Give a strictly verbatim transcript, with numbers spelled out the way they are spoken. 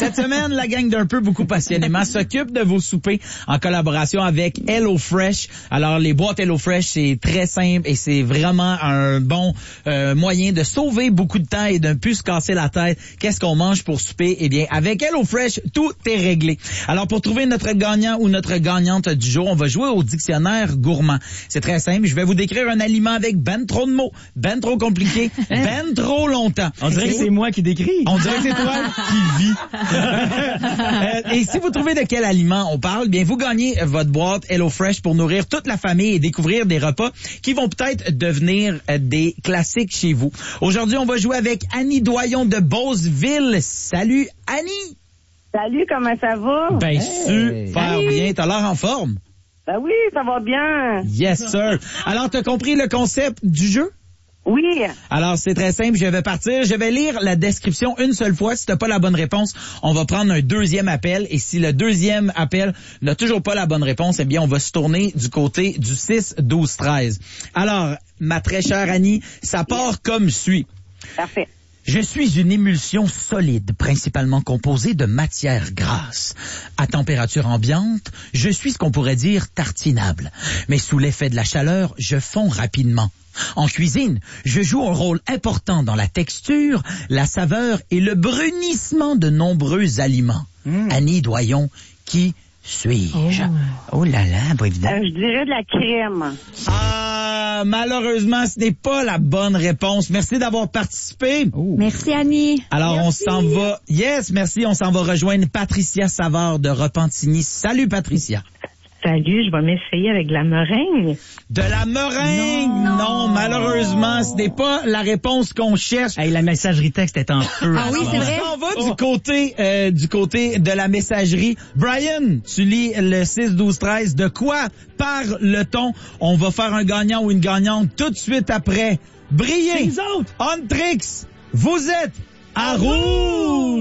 Cette semaine, la gang d'Un peu beaucoup passionnément s'occupe de vos soupers en collaboration avec HelloFresh. Alors, les boîtes HelloFresh, c'est très simple et c'est vraiment un bon euh, moyen de sauver beaucoup de temps et de ne plus se casser la tête. Qu'est-ce qu'on mange pour souper? Eh bien, avec HelloFresh, tout est réglé. Alors, pour trouver notre gagnant ou notre gagnante du jour, on va jouer au dictionnaire gourmand. C'est très simple. Je vais vous décrire un aliment avec ben trop de mots, ben trop compliqué, ben trop longtemps. On dirait que c'est moi qui décris. On dirait que c'est toi qui vis. euh, et si vous trouvez de quel aliment on parle, bien vous gagnez votre boîte HelloFresh pour nourrir toute la famille et découvrir des repas qui vont peut-être devenir euh, des classiques chez vous. Aujourd'hui, on va jouer avec Annie Doyon de Beauceville. Salut Annie! Salut, comment ça va? Ben Hey. super Salut. bien, t'as l'air en forme. Ben oui, ça va bien. Yes sir. Alors t'as compris le concept du jeu? Oui. Alors, c'est très simple. Je vais partir. Je vais lire la description une seule fois. Si t'as pas la bonne réponse, on va prendre un deuxième appel. Et si le deuxième appel n'a toujours pas la bonne réponse, eh bien, on va se tourner du côté du six, douze, treize. Alors, ma très chère Annie, ça part comme suit. Parfait. Je suis une émulsion solide, principalement composée de matière grasse. À température ambiante, je suis ce qu'on pourrait dire tartinable. Mais sous l'effet de la chaleur, je fonds rapidement. En cuisine, je joue un rôle important dans la texture, la saveur et le brunissement de nombreux aliments. Mmh. Annie Doyon, qui suis-je? Oh. oh là là, pas évident. Euh, je dirais de la crème. Ah, malheureusement, ce n'est pas la bonne réponse. Merci d'avoir participé. Oh. Merci, Annie. Alors, Merci. on s'en va. Yes, merci. On s'en va rejoindre Patricia Savard de Repentigny. Salut, Patricia. Salut, je vais m'essayer avec de la meringue. De la meringue? Non, non malheureusement, ce n'est pas la réponse qu'on cherche. Hey, la messagerie texte est en feu. Ah oui, c'est vrai? On va du côté euh, du côté de la messagerie. Brian, tu lis le six, douze, treize. De quoi parle-t-on? On va faire un gagnant ou une gagnante tout de suite après. Briller. Les autres. Ontrix, vous êtes à rouge.